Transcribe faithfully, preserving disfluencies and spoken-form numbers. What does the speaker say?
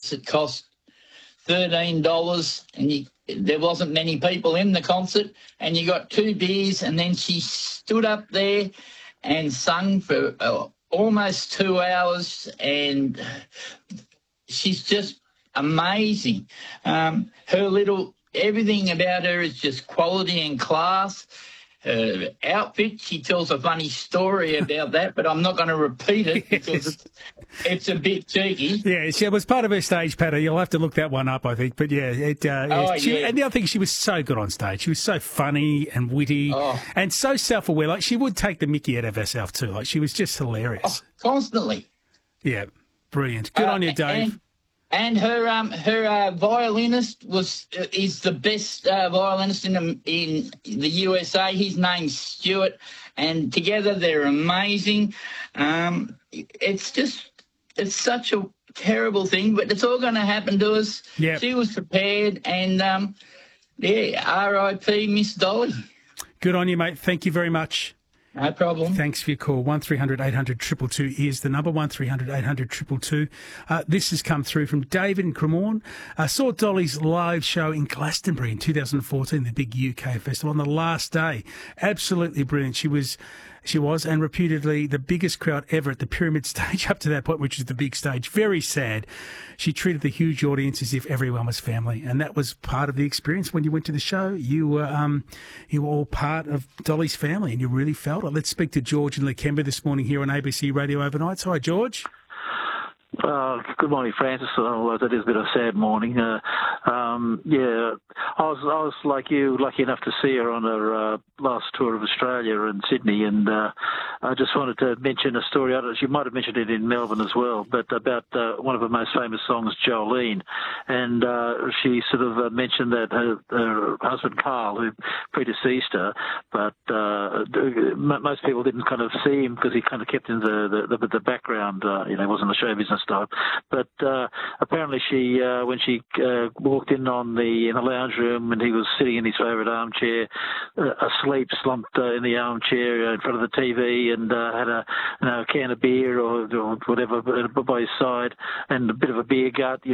tickets that cost thirteen dollars, and you, there wasn't many people in the concert, and you got two beers, and then she stood up there and sung for uh, almost two hours, and she's just amazing. Um, her little, everything about her is just quality and class. Her outfit, she tells a funny story about that, but I'm not going to repeat it Yes. because it's, it's a bit cheeky. Yeah, it was part of her stage patter. You'll have to look that one up, I think. But yeah, it, uh, Oh, she, yeah. and the other thing, she was so good on stage. She was so funny and witty Oh. and so self-aware. Like, she would take the mickey out of herself too. Like, she was just hilarious. Oh, constantly. Yeah, brilliant. Good Uh, on you, Dave. And, and her um her uh, violinist was uh, is the best uh, violinist in the, in the U S A. His name's Stuart, and together they're amazing. Um, it's just it's such a terrible thing, but it's all going to happen to us. Yep. She was prepared, and um, yeah, R I P Miss Dolly. Good on you, mate. Thank you very much. No problem. Thanks for your call. one three hundred eight hundred two two two is the number, one three hundred eight hundred two two two. Uh, this has come through from David in Cremorne. I uh, saw Dolly's live show in Glastonbury in two thousand fourteen, the big U K festival, on the last day. Absolutely brilliant. She was... She was, and reputedly, the biggest crowd ever at the Pyramid stage up to that point, which is the big stage. Very sad. She treated the huge audience as if everyone was family, and that was part of the experience when you went to the show. You were, um, you were all part of Dolly's family, and you really felt it. Let's speak to George in Lakemba this morning here on A B C Radio Overnights. Hi, George. Uh, good morning, Francis. Although that is a bit of a sad morning. Uh, um, yeah, I was, I was like you, lucky enough to see her on her uh, last tour of Australia in Sydney, and uh, I just wanted to mention a story. I don't know, she might have mentioned it in Melbourne as well, but about uh, one of her most famous songs, Jolene, and uh, she sort of uh, mentioned that her, her husband Carl, who predeceased her, but uh, most people didn't kind of see him because he kind of kept in the the, the, the background. Uh, you know, he wasn't a show business type. But uh, apparently, she uh, when she uh, walked in on the in the lounge room, and he was sitting in his favourite armchair, uh, asleep, slumped uh, in the armchair uh, in front of the T V, and uh, had a, you know, a can of beer or, or whatever by his side, and a bit of a beer gut.